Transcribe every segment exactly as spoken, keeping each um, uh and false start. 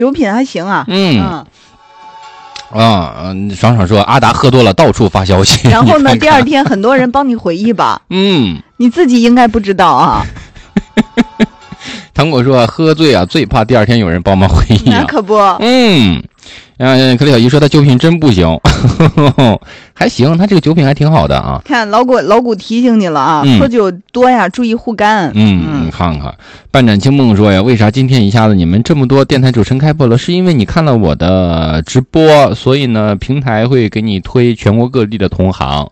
酒品还行啊。 嗯。嗯啊，嗯，爽爽说阿达喝多了，到处发消息。 然后呢， 看看第二天很多人帮你回忆吧。 嗯， 你自己应该不知道啊。 糖果说喝醉啊，最怕第二天有人帮忙回忆啊。 那可不。 嗯，嗯，可丽小姨说他酒品真不行，还行，他这个酒品还挺好的啊。 看老谷老谷提醒你了啊， 嗯、 喝酒多呀，注意护肝。 嗯， 嗯你看看，半盏清梦说呀，为啥今天一下子你们这么多电台主持人开播了？是因为你看了我的直播，所以呢，平台会给你推全国各地的同行。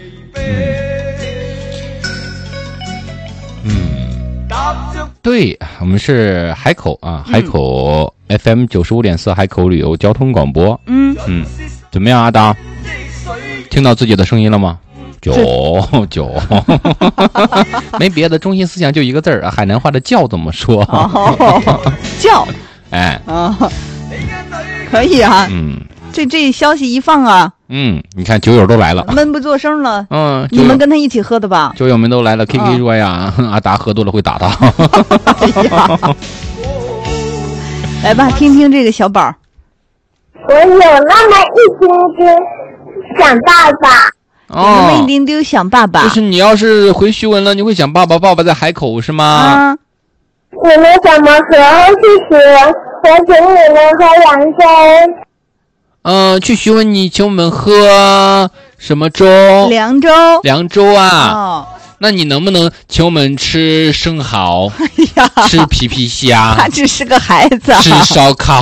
嗯，嗯，对，我们是海口啊，海口 F M 九十五点四海口旅游交通广播。 嗯嗯，怎么样，阿达？听到自己的声音了吗？酒酒，没别的，中心思想就一个字儿，海南话的叫怎么说？ 哦、叫， 哎， 啊、哦，可以啊。 嗯， 这这消息一放啊， 嗯，你看酒友都来了， 闷不作声了。 嗯， 你们跟他一起喝的吧？ 酒友们都来了。K K 说呀，哦、阿达喝多了会打他。 哎呀，来吧，听听这个小宝。 我有那么一丁丁想爸爸。 有那么一丁丁想爸爸。 就是你要是回徐闻了，你会想爸爸，爸爸在海口是吗？ 啊。你们什么时候去徐闻？我请你们喝扬州。 嗯、呃，去徐闻你请我们喝什么粥？ 凉粥。 凉粥啊。 哦。 那你能不能请我们吃生蚝？ 哎呀， 吃皮皮虾？ 他只是个孩子。 吃烧烤。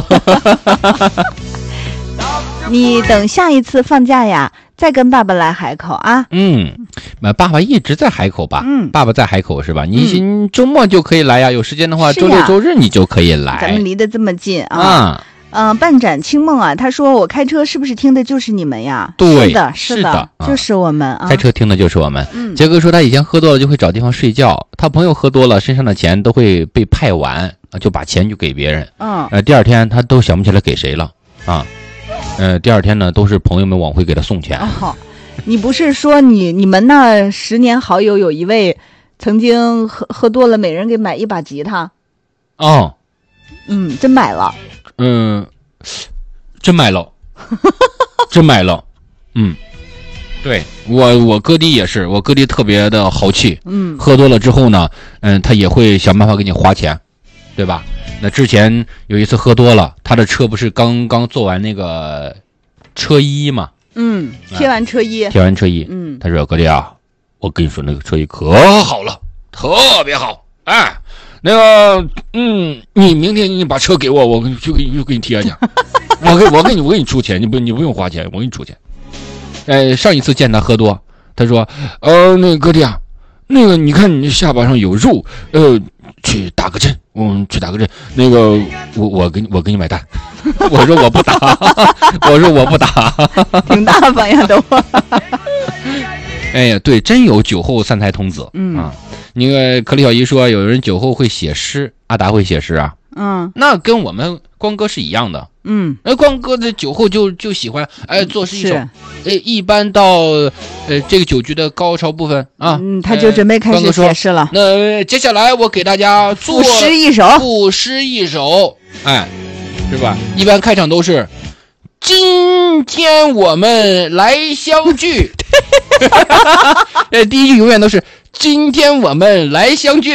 你等下一次放假呀，再跟爸爸来海口啊。 嗯，那爸爸一直在海口吧？ 嗯， 爸爸在海口是吧？你、嗯、周末就可以来呀，有时间的话，周六周日你就可以来。 咱们离得这么近啊。 啊嗯、呃，半盏清梦啊，他说我开车是不是听的就是你们呀？ 对， 是的，是的， 是的就是我们啊。 开车听的就是我们。 嗯， 杰哥说他以前喝多了就会找地方睡觉，他朋友喝多了身上的钱都会被派完，就把钱就给别人。 嗯， 呃，第二天他都想不起来给谁了啊。呃，第二天呢，都是朋友们往回给他送钱。 哦，你不是说你你们那十年好友有一位曾经喝喝多了，每人给买一把吉他？ 哦， 嗯，真买了。 嗯，真买了，真买了。嗯，对我我哥弟也是，我哥弟特别的豪气。 嗯， 喝多了之后呢，嗯，他也会想办法给你花钱，对吧？那之前有一次喝多了，他的车不是刚刚做完那个车衣嘛？ 嗯，贴完车衣， 贴完车衣。 嗯， 他说：“哥弟啊，我跟你说那个车衣可好了，特别好，哎，那个，嗯，你明天你把车给我，我就给你就给你贴去，我给我给你我给你出钱，你不你不用花钱，我给你出钱。哎，上一次见他喝多，他说，呃，那个哥弟啊，那个你看你下巴上有肉，呃。”去打个针，嗯，去打个针。那个，我我给你我给你买单。我说我不打，我说我不打， 挺大方呀都。 哎呀，对，真有酒后三才童子。 嗯啊，那个可丽小姨说，有人酒后会写诗，阿达会写诗啊。 嗯， 那跟我们光哥是一样的。 嗯， 哎，光哥的酒后就就喜欢哎作诗一首。 是哎，一般到呃这个酒局的高潮部分啊， 嗯，他就准备开始写诗了。 那、呃、接下来我给大家赋诗一首， 赋诗一首，哎，是吧？一般开场都是今天我们来相聚。呃，第一句永远都是今天我们来相聚。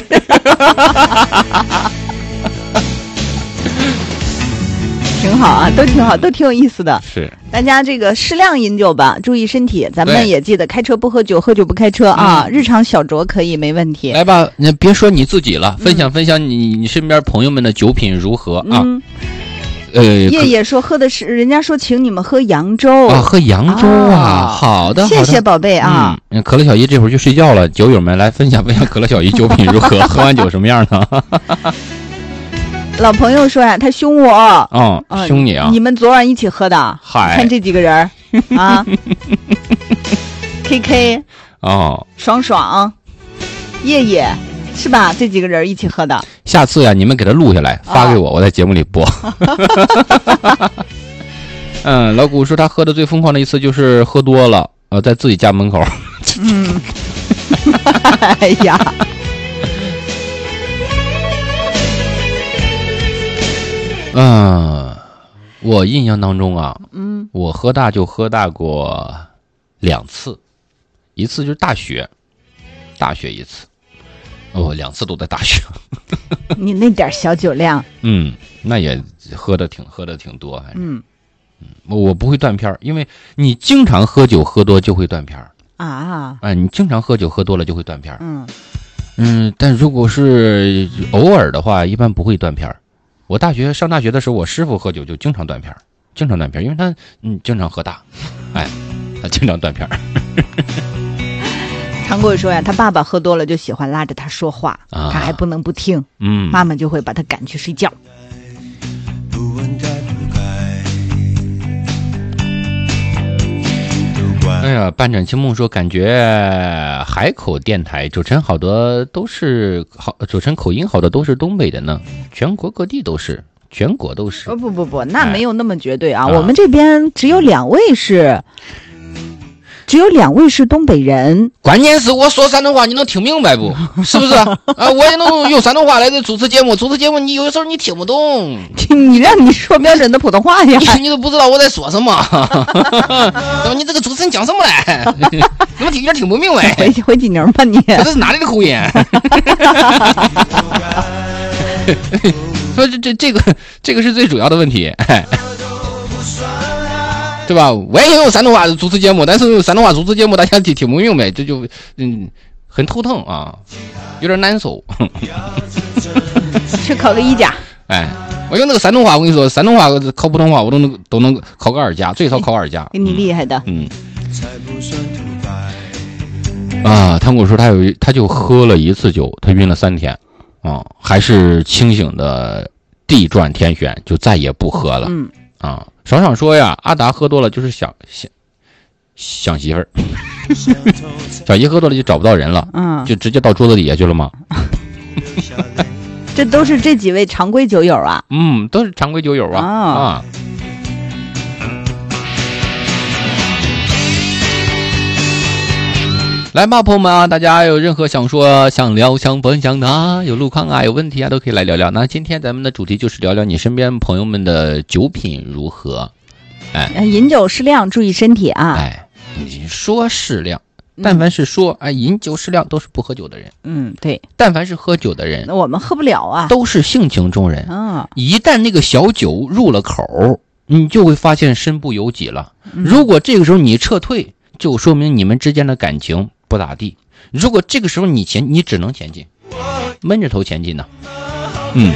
挺好啊，都挺好，都挺有意思的。 是， 大家这个适量饮酒吧，注意身体。咱们也记得开车不喝酒，喝酒不开车啊。嗯、日常小酌可以，没问题。 来吧，你别说你自己了，分享分享你你身边朋友们的酒品如何啊？ 嗯、 呃， 叶叶说喝的是，人家说请你们喝扬州啊，喝扬州啊， 啊好的， 谢谢宝贝啊。 嗯，可乐小姨这会儿就睡觉了，酒友们来分享分享可乐小姨酒品如何，喝完酒什么样呢？ 老朋友说呀，他凶我。 哦，呃、凶你啊！ 你们昨晚一起喝的？ 嗨， 看这几个人啊 ，K K 哦， 爽爽，叶叶是吧？这几个人一起喝的。 下次呀，你们给他录下来发给我，哦、我在节目里播。嗯，老谷说他喝的最疯狂的一次就是喝多了，呃，在自己家门口。 嗯，哎呀。 嗯，我印象当中啊， 嗯， 我喝大就喝大过两次，一次就是大学，大学一次，哦，两次都在大学。 你那点小酒量， 嗯，那也喝的挺喝的挺多，反正， 嗯嗯，我不会断片儿，因为你经常喝酒喝多就会断片儿啊， 哎，你经常喝酒喝多了就会断片儿， 嗯嗯，但如果是偶尔的话，一般不会断片儿。我大学上大学的时候，我师傅喝酒就经常断片儿，经常断片儿，因为他嗯经常喝大，哎，他经常断片儿。 常贵说呀，他爸爸喝多了就喜欢拉着他说话， 啊他还不能不听， 嗯， 妈妈就会把他赶去睡觉。 不问该不该。 哎呀，半盏清梦说，感觉海口电台主持人好多都是好，主持人口音好的都是东北的呢，全国各地都是，全国都是。 哦不不不，那没有那么绝对啊， 啊我们这边只有两位是。只有两位是东北人， 关键是我说山东话，你能听明白不？是不是？啊，我也能用山东话来主持节目，主持节目你有的时候你听不懂， 你让你说标准的普通话呀， 你你都不知道我在说什么。你这个主持人讲什么嘞？怎么听有点听不明白？ 回回济宁吧你。 这是哪里的口音？说这这这个这个是最主要的问题，哎。对吧？我也用山东话主持节目，但是用山东话主持节目大家听听不明白，这就嗯很头疼啊，有点难受。 去考个一甲。 哎，我用那个山东话，我跟你说，山东话考普通话我都能都能考个二甲，最少考二甲。 给你厉害的。 嗯。啊，他跟我说他有他就喝了一次酒，他晕了三天，啊，还是清醒的地转天旋，就再也不喝了。 嗯。 啊，少少说呀，阿达喝多了就是想想想媳妇儿，小姨喝多了就找不到人了， 嗯， 就直接到桌子底下去了吗？ 这都是这几位常规酒友啊， 嗯，都是常规酒友啊、哦、啊。来吧，朋友们啊，大家有任何想说、想聊、想分享的啊，有路况啊、有问题啊，都可以来聊聊。那今天咱们的主题就是聊聊你身边朋友们的酒品如何。哎， 饮酒适量，注意身体啊。 哎，你说适量，但凡是说哎饮酒适量，都是不喝酒的人。 嗯，对。 但凡是喝酒的人， 那我们喝不了啊， 都是性情中人。 嗯， 一旦那个小酒入了口，你就会发现身不由己了。如果这个时候你撤退，就说明你们之间的感情不咋地。如果这个时候你前，你只能前进，闷着头前进呢。嗯。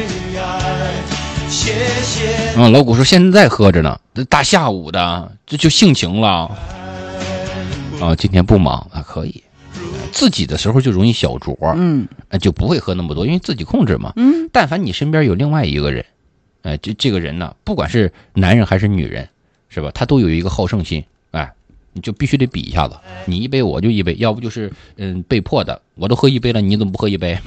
嗯，老谷说现在喝着呢，大下午的，这就性情了。啊，今天不忙啊，可以。自己的时候就容易小酌， 嗯， 就不会喝那么多，因为自己控制嘛。 嗯， 但凡你身边有另外一个人，哎，这这个人呢，不管是男人还是女人，是吧？他都有一个好胜心，哎。你就必须得比一下子，你一杯我就一杯，要不就是嗯被迫的，我都喝一杯了，你怎么不喝一杯？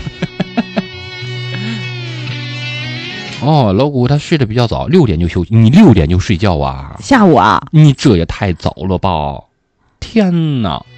哦，老谷他睡得比较早，六点就休息，你六点就睡觉啊？ 下午啊？ 你这也太早了吧！天哪！